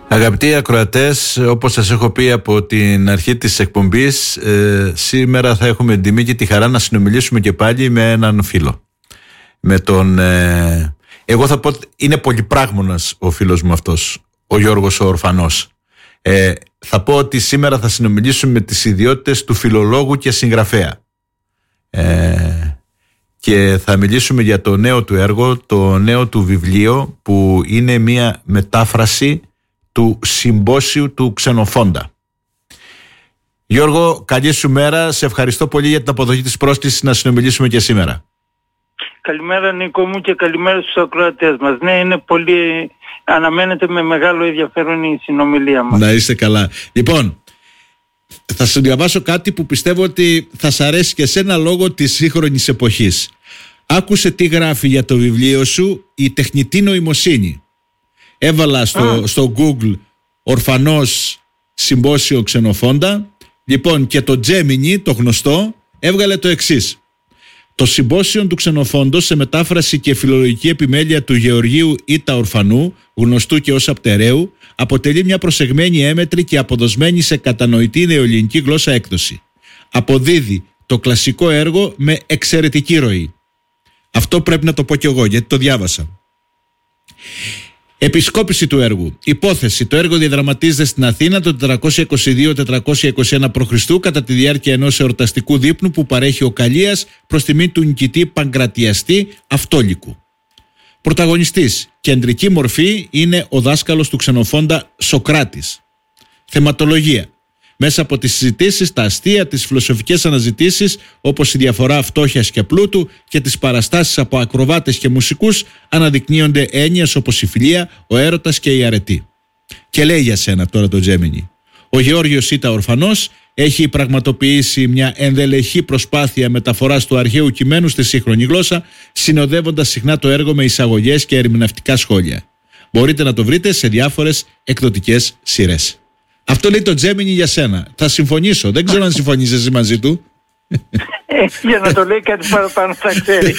Αγαπητοί ακροατές, όπως σας έχω πει από την αρχή της εκπομπής, σήμερα θα έχουμε την τιμή και τη χαρά να συνομιλήσουμε και πάλι με έναν φίλο. Με τον, εγώ θα πω ότι είναι πολυπράγμονας ο φίλος μου αυτός, ο Γιώργος ο Ορφανός. Θα πω ότι σήμερα θα συνομιλήσουμε με τις ιδιότητες του φιλολόγου και συγγραφέα. Και θα μιλήσουμε για το νέο του έργο, το νέο του βιβλίο, που είναι μια μετάφραση του Συμπόσιου του Ξενοφόντα. Γιώργο, καλή σου μέρα. Σε ευχαριστώ πολύ για την αποδοχή της πρόσκλησης να συνομιλήσουμε και σήμερα. Καλημέρα Νίκο μου και καλημέρα στους ακροατές μας. Ναι, είναι πολύ... αναμένεται με μεγάλο ενδιαφέρον η συνομιλία μας. Να είστε καλά. Λοιπόν, θα σου διαβάσω κάτι που πιστεύω ότι θα σ' αρέσει και εσένα λόγω της σύγχρονης εποχής. Άκουσε τι γράφει για το βιβλίο σου η τεχνητή νοημοσύνη. Έβαλα στο Google Ορφανός Συμπόσιο Ξενοφόντα. Λοιπόν, και το Gemini, το γνωστό, έβγαλε το εξής. Το Συμπόσιο του Ξενοφόντος, σε μετάφραση και φιλολογική επιμέλεια του Γεωργίου Ήτα Ορφανού, γνωστού και ως Απτερέου, αποτελεί μια προσεγμένη, έμετρη και αποδοσμένη σε κατανοητή νεοελληνική γλώσσα έκδοση. Αποδίδει το κλασικό έργο με εξαιρετική ροή. Αυτό πρέπει να το πω κι εγώ, γιατί το διάβασα. Επισκόπηση του έργου. Υπόθεση. Το έργο διαδραματίζεται στην Αθήνα το 422-421 π.Χ. κατά τη διάρκεια ενός εορταστικού δείπνου που παρέχει ο Καλίας προς τιμή του νικητή Παγκρατιαστή Αυτόλικου. Πρωταγωνιστής. Κεντρική μορφή είναι ο δάσκαλος του Ξενοφόντα Σοκράτης. Θεματολογία. Μέσα από τις συζητήσεις, τα αστεία, τις φιλοσοφικές αναζητήσεις, όπως η διαφορά φτώχειας και πλούτου και τις παραστάσεις από ακροβάτες και μουσικούς, αναδεικνύονται έννοιες όπως η φιλία, ο έρωτας και η αρετή. Και λέει για σένα τώρα το Gemini. Ο Γεώργιος Ήτα Ορφανός έχει πραγματοποιήσει μια ενδελεχή προσπάθεια μεταφοράς του αρχαίου κειμένου στη σύγχρονη γλώσσα, συνοδεύοντας συχνά το έργο με εισαγωγές και ερμηνευτικά σχόλια. Μπορείτε να το βρείτε σε διάφορες εκδοτικές σειρές. Αυτό λέει το Gemini για σένα. Θα συμφωνήσω. Δεν ξέρω αν συμφωνείς εσύ μαζί του. Για να το λέει κάτι παραπάνω θα ξέρει.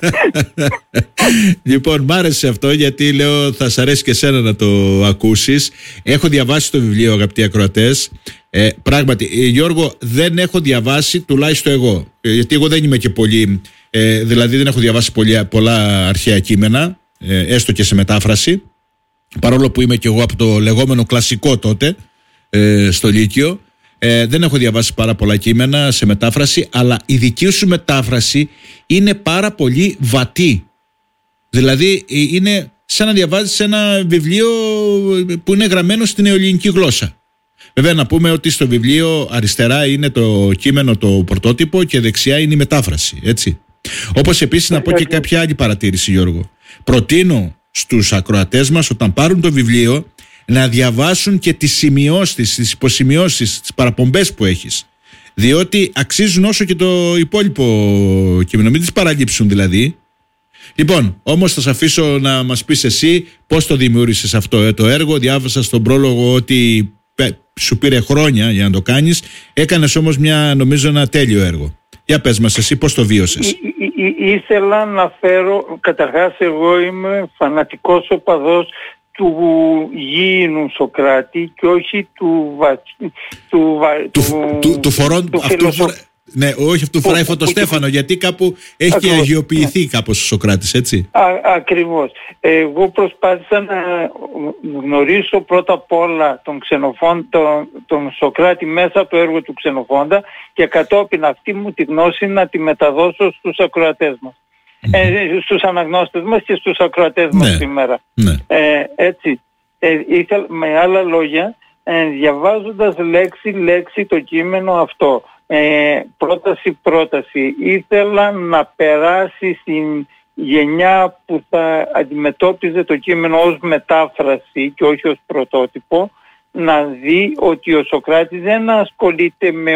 Λοιπόν, μ' άρεσε αυτό γιατί λέω θα σ' αρέσει και εσένα να το ακούσεις. Έχω διαβάσει το βιβλίο, αγαπητοί ακροατές. Πράγματι, Γιώργο, δεν έχω διαβάσει, τουλάχιστον εγώ. Γιατί εγώ δεν είμαι και πολύ... δηλαδή δεν έχω διαβάσει πολλά αρχαία κείμενα, έστω και σε μετάφραση. Παρόλο που είμαι και εγώ από το λεγόμενο κλασικό τότε, στο Λύκειο, δεν έχω διαβάσει πάρα πολλά κείμενα σε μετάφραση, αλλά η δική σου μετάφραση είναι πάρα πολύ βατή. Δηλαδή είναι σαν να διαβάζεις ένα βιβλίο που είναι γραμμένο στην νεοελληνική γλώσσα. Βέβαια να πούμε ότι στο βιβλίο αριστερά είναι το κείμενο, το πρωτότυπο, και δεξιά είναι η μετάφραση, έτσι. Όπως επίσης να πω και κάποια άλλη παρατήρηση, Γιώργο. Προτείνω στους ακροατές μας, όταν πάρουν το βιβλίο, να διαβάσουν και τις σημειώσεις, τις υποσημειώσεις, τις παραπομπές που έχεις. Διότι αξίζουν όσο και το υπόλοιπο κείμενο. Μην τις παραλείψουν δηλαδή. Λοιπόν, όμως θα σε αφήσω να μας πεις εσύ πώς το δημιούργησες αυτό το έργο. Διάβασα στον πρόλογο ότι σου πήρε χρόνια για να το κάνεις. Έκανες όμως νομίζω ένα τέλειο έργο. Για πες μας εσύ πώς το βίωσες. Ήθελα να φέρω, καταρχάς εγώ είμαι φανατικός οπαδός του γήινου Σοκράτη και όχι του φιλοσόφου. Ναι, όχι αυτού φοράει φωτοστέφανο, γιατί κάπου έχει και αγιοποιηθεί κάπως ο Σοκράτης, έτσι. Ακριβώς. Εγώ προσπάθησα να γνωρίσω πρώτα απ' όλα τον Σοκράτη μέσα από το έργο του Ξενοφόντα και κατόπιν αυτή μου τη γνώση να τη μεταδώσω στους ακροατές μας. Στους αναγνώστες μας και στους ακροατές μας σήμερα. Έτσι, με άλλα λόγια, διαβάζοντας λέξη το κείμενο αυτό, πρόταση, ήθελα να περάσει στην γενιά που θα αντιμετώπιζε το κείμενο ως μετάφραση και όχι ως πρωτότυπο, να δει ότι ο Σοκράτης δεν ασχολείται με